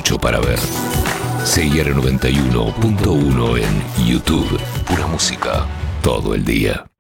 mucho para ver. CIR 91.1 en YouTube. Pura música todo el día.